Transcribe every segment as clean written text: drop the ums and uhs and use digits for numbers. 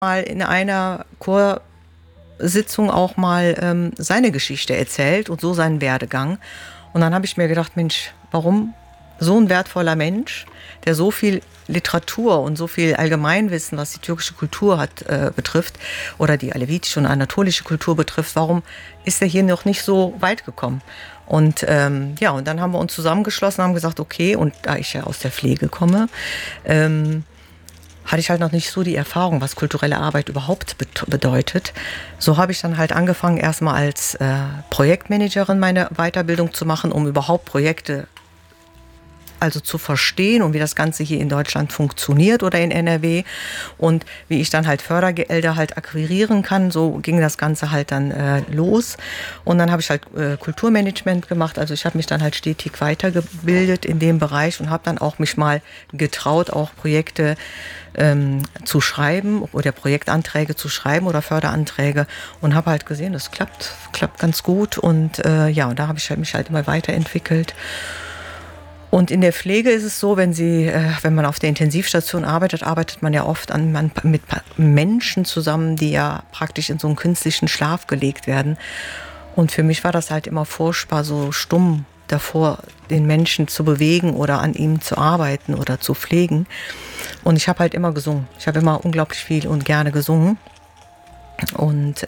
mal in einer Chorsitzung auch mal seine Geschichte erzählt und so seinen Werdegang. Und dann habe ich mir gedacht, Mensch, warum so ein wertvoller Mensch, der so viel Literatur und so viel Allgemeinwissen, was die türkische Kultur hat, betrifft, oder die alevitische und anatolische Kultur betrifft, warum ist er hier noch nicht so weit gekommen? Und ja, und dann haben wir uns zusammengeschlossen, haben gesagt, okay, und da ich ja aus der Pflege komme, hatte ich halt noch nicht so die Erfahrung, was kulturelle Arbeit überhaupt bedeutet. So habe ich dann halt angefangen, erstmal als Projektmanagerin meine Weiterbildung zu machen, um überhaupt Projekte also zu verstehen und wie das Ganze hier in Deutschland funktioniert oder in NRW und wie ich dann halt Fördergelder halt akquirieren kann. So ging das Ganze halt dann los. Und dann habe ich halt Kulturmanagement gemacht. Also ich habe mich dann halt stetig weitergebildet in dem Bereich und habe dann auch mich mal getraut, auch Projekte zu schreiben oder Projektanträge zu schreiben oder Förderanträge und habe halt gesehen, das klappt ganz gut. Und ja, und da habe ich mich halt immer weiterentwickelt. Und in der Pflege ist es so, wenn man auf der Intensivstation arbeitet, arbeitet man ja oft mit Menschen zusammen, die ja praktisch in so einen künstlichen Schlaf gelegt werden. Und für mich war das halt immer furchtbar, so stumm davor, den Menschen zu bewegen oder an ihm zu arbeiten oder zu pflegen. Und ich habe halt immer gesungen. Ich habe immer unglaublich viel und gerne gesungen. Und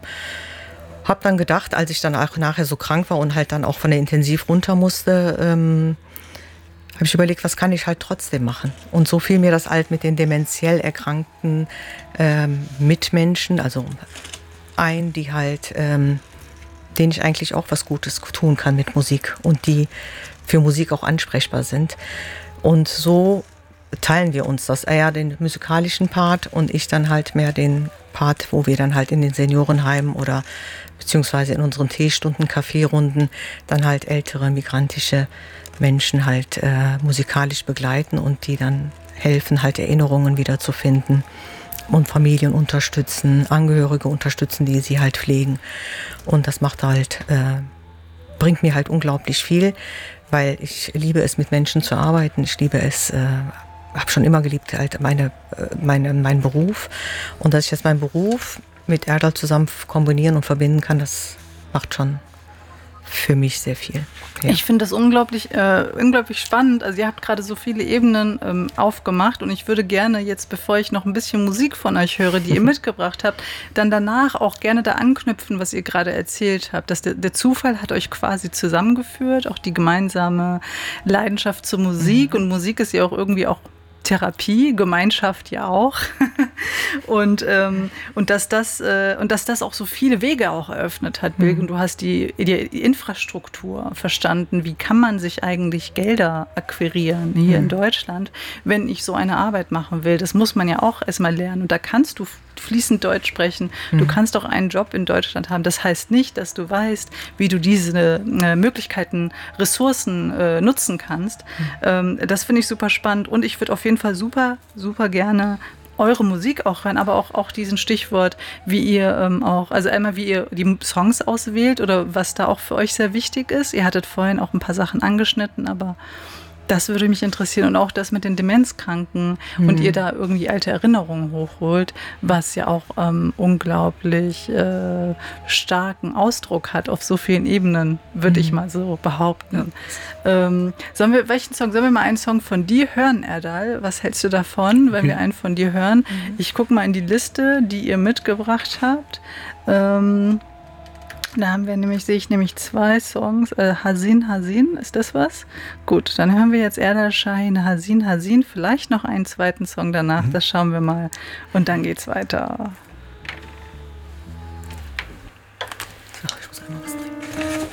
habe dann gedacht, als ich dann auch nachher so krank war und halt dann auch von der Intensiv runter musste, habe ich überlegt, was kann ich halt trotzdem machen? Und so fiel mir das halt mit den dementiell erkrankten Mitmenschen, also die halt, denen ich eigentlich auch was Gutes tun kann mit Musik und die für Musik auch ansprechbar sind. Und so teilen wir uns das. Er den musikalischen Part und ich dann halt mehr den Part, wo wir dann halt in den Seniorenheimen oder beziehungsweise in unseren Teestunden, Kaffeerunden dann halt ältere migrantische Menschen halt musikalisch begleiten und die dann helfen, halt Erinnerungen wiederzufinden und Familien unterstützen, Angehörige unterstützen, die sie halt pflegen. Und das bringt mir halt unglaublich viel, weil ich liebe es, mit Menschen zu arbeiten. Ich liebe es, habe schon immer geliebt, halt meinen Beruf. Und dass ich jetzt meinen Beruf mit Erdal zusammen kombinieren und verbinden kann, das macht schon für mich sehr viel. Ja. Ich finde das unglaublich spannend. Also ihr habt gerade so viele Ebenen aufgemacht und ich würde gerne jetzt, bevor ich noch ein bisschen Musik von euch höre, die ihr mitgebracht habt, dann danach auch gerne da anknüpfen, was ihr gerade erzählt habt. Dass der Zufall hat euch quasi zusammengeführt, auch die gemeinsame Leidenschaft zur Musik und Musik ist ja auch irgendwie auch Therapie, Gemeinschaft ja auch. Und dass das auch so viele Wege auch eröffnet hat. Und du hast die Infrastruktur verstanden. Wie kann man sich eigentlich Gelder akquirieren hier in Deutschland, wenn ich so eine Arbeit machen will? Das muss man ja auch erstmal lernen. Und da kannst du fließend Deutsch sprechen. Du kannst auch einen Job in Deutschland haben. Das heißt nicht, dass du weißt, wie du diese Möglichkeiten, Ressourcen nutzen kannst. Das finde ich super spannend. Und ich würde auf jeden Fall super, super gerne eure Musik auch hören, aber auch diesen Stichwort, wie ihr also einmal, wie ihr die Songs auswählt oder was da auch für euch sehr wichtig ist. Ihr hattet vorhin auch ein paar Sachen angeschnitten, aber das würde mich interessieren und auch das mit den Demenzkranken und ihr da irgendwie alte Erinnerungen hochholt, was ja auch unglaublich starken Ausdruck hat auf so vielen Ebenen, würde ich mal so behaupten. Ja. Sollen wir mal einen Song von dir hören, Erdal? Was hältst du davon, wenn wir einen von dir hören? Ich gucke mal in die Liste, die ihr mitgebracht habt. Da sehe ich nämlich 2 Songs. Hasin, ist das was? Gut, dann hören wir jetzt Erdal Şahin, Hasin, vielleicht noch einen zweiten Song danach, das schauen wir mal. Und dann geht's weiter.